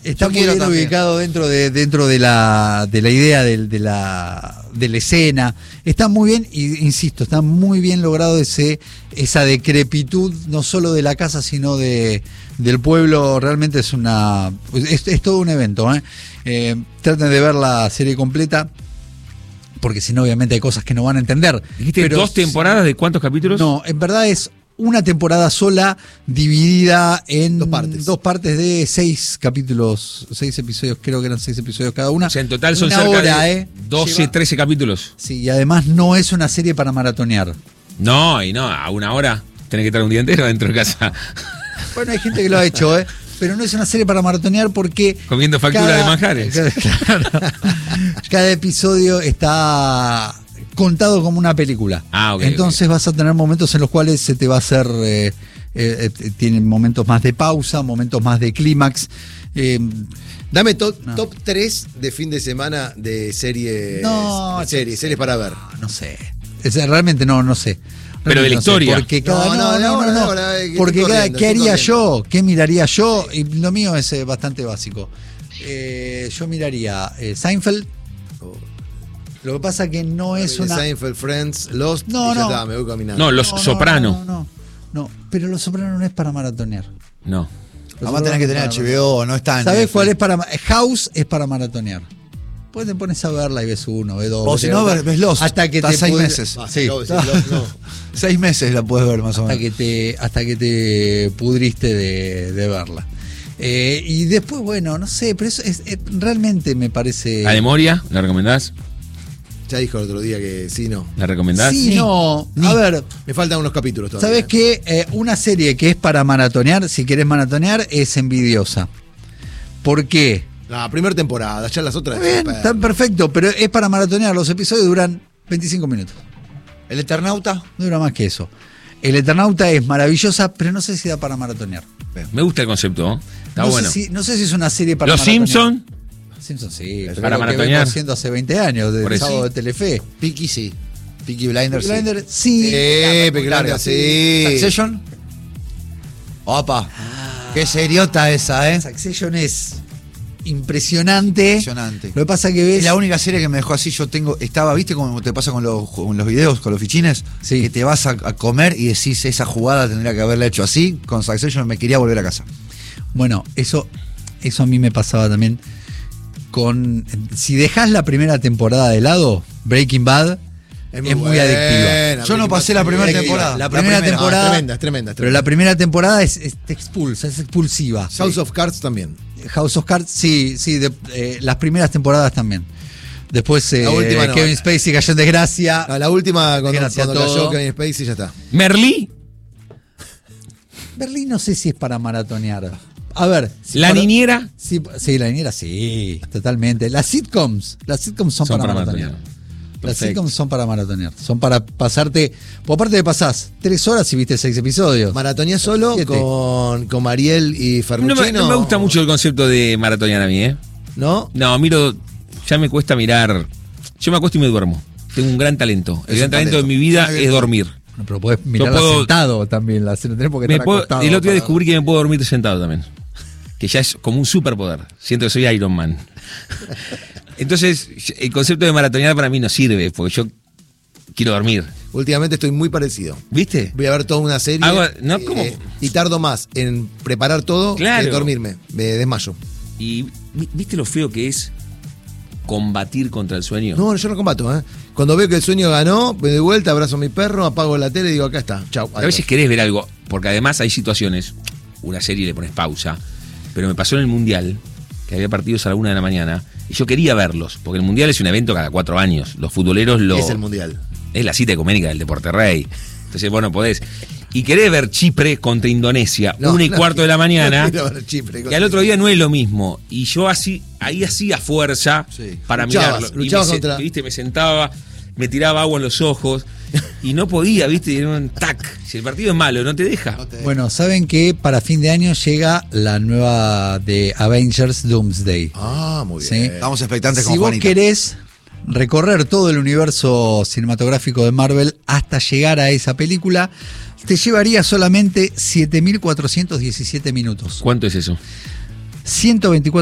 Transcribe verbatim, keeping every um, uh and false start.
Está muy bien también ubicado dentro de dentro de la de la idea de, de la de la escena. Está muy bien, y insisto, está muy bien logrado ese esa decrepitud, no solo de la casa, sino de del pueblo. Realmente es una es, es todo un evento, ¿eh? Eh, traten de ver la serie completa, porque si no, obviamente hay cosas que no van a entender. ¿Dijiste pero, dos temporadas de cuántos capítulos? No, en verdad es una temporada sola dividida en dos partes. dos partes de seis capítulos, seis episodios, creo que eran seis episodios cada una. O sea, en total son una cerca hora, de ¿eh? doce, Lleva... trece capítulos. Sí, y además no es una serie para maratonear. No, y no, a una hora tenés que estar un día entero dentro de casa. Bueno, hay gente que lo ha hecho, ¿eh? Pero no es una serie para maratonear porque... Comiendo factura cada... de manjares. Claro, cada episodio está contado como una película. Ah, ok. Entonces okay. vas a tener momentos en los cuales se te va a hacer... Eh, eh, eh, tienen momentos más de pausa, momentos más de clímax. Eh, Dame to- no. top tres de fin de semana de series. No, de series, series para ver. No, no sé. Es, realmente no, no sé. Realmente Pero de la no sé, historia. Porque cada, No, no, no, no, no, no, no, no, no, porque estoy cada, corriendo, ¿qué estoy haría corriendo. yo? ¿Qué miraría yo? Y lo mío es eh, bastante básico. Eh, yo miraría eh, Seinfeld. Lo que pasa que no es una... Seinfeld, Friends, Lost, No, y ya no. está, me voy caminando. No, Los no, no, Soprano. No, no, no, no, pero Los Soprano no es para maratonear. No. Los Además tenés que tener Soprano H B O, no está en ¿Sabés Netflix. cuál es para... House es para maratonear. Pues te pones a verla y ves uno, ves dos. O ves si tres, no, ves- ves Lost. Hasta que Está te seis pudre- meses. Ah, Sí. acabo de decir Lost, no. Seis meses la puedes ver más o hasta menos. que te hasta que te pudriste de, de verla. Eh, y después, bueno, no sé, pero eso es, es- realmente me parece... ¿La de Moria? ¿La recomendás? Ya dijo el otro día que sí, no. ¿La recomendás? Sí, Ni- no. ni- A ver, Me faltan unos capítulos todavía. ¿sabes qué? Eh, una serie que es para maratonear, si querés maratonear, es Envidiosa. ¿Por qué? La primera temporada, ya las otras. Está bien, super. está perfecto, pero es para maratonear. Los episodios duran veinticinco minutos. ¿El Eternauta? No dura más que eso. El Eternauta es maravillosa, pero no sé si da para maratonear. Me gusta el concepto, ¿eh? Está no, bueno. sé si, no sé si es una serie para Los maratonear. Simpson. Simpson sí, pero para lo que maratonear. vengo haciendo hace veinte años, Por del eso. sábado de Telefe. Peaky sí. Peaky Blinders. Peaky Blinders, sí. Sí, Peaky Blinders, sí. Succession. Opa. Qué seriota esa, ¿eh? Succession es impresionante. Impresionante. Lo que pasa que ves... Es la única serie que me dejó así. Yo tengo, estaba, ¿viste cómo te pasa con los, con los videos, con los fichines? Sí. Que te vas a, a comer y decís, esa jugada tendría que haberla hecho así. Con Succession me quería volver a casa. Bueno, eso, eso a mí me pasaba también con... Si dejás la primera temporada de lado, Breaking Bad es muy, buena, adictiva. Yo no pasé la primera temporada. La primera primera. temporada... Ah, tremenda, es tremenda, es Pero la tremenda. primera temporada es, es- te expulsa, es expulsiva. House of Cards también. House of Cards, sí, sí, de- eh, las primeras temporadas también. Después eh, La última no. Kevin Spacey cayó en desgracia. No, la última, cuando, Gracias cuando a todo. cayó Kevin Spacey, ya está. Merlí. Berlín no sé si es para maratonear. A ver. si La para- niñera. Sí, sí, la niñera sí, totalmente. Las sitcoms, las sitcoms son, Son para, para maratonear. maratonear. Las Perfecto. sitcoms son para maratonear. Son para pasarte. Por aparte de pasás tres horas y viste seis episodios. Maratoneé solo Siete. con, con Mariel y No Ferrucino. me, no me gusta mucho el concepto de maratonear a mí, ¿eh? ¿No? No, miro, ya me cuesta mirar. Yo me acuesto y me duermo. Tengo un gran talento. El Es gran un talento talento. de mi vida Una es dormir. No, pero podés mirarla puedo- sentado también. La tenés porque Me estar puedo- acostado el otro día para- descubrí que me puedo dormir sentado también. Que ya es como un superpoder. Siento que soy Iron Man. Entonces, el concepto de maratonear para mí no sirve, porque yo quiero dormir. Últimamente estoy muy parecido. ¿Viste? Voy a ver toda una serie. Hago- no, ¿cómo? eh, y tardo más en preparar todo Claro. que en dormirme. Me desmayo. Y vi- ¿viste lo feo que es combatir contra el sueño? No, yo no combato, ¿eh? Cuando veo que el sueño ganó, me doy vuelta, abrazo a mi perro, apago la tele y digo, acá está. Chau. A veces querés ver algo, porque además hay situaciones, una serie le pones pausa, pero me pasó en el Mundial, que había partidos a la una de la mañana, y yo quería verlos, porque el Mundial es un evento cada cuatro años. Los futboleros lo... Es el mundial. Es la cita ecuménica del Deporte Rey. Entonces, bueno, podés. Y querés ver Chipre contra Indonesia, No, una y no, cuarto de la mañana, no quiero ver Chipre, y al otro día no es lo mismo. Y yo así, ahí hacía fuerza Sí. para Luchabas, mirarlo. luchabas y me, contra- se- ¿viste? Me sentaba, me tiraba agua en los ojos, y no podía, ¿viste? Y era un tac. Si el partido es malo, no te deja. No te- Bueno, saben que para fin de año llega la nueva de Avengers Doomsday. Ah, muy Sí. bien. Estamos expectantes Si con vos Juanita. querés recorrer todo el universo cinematográfico de Marvel hasta llegar a esa película, te llevaría solamente siete mil cuatrocientos diecisiete minutos. ¿Cuánto es eso? ciento veinticuatro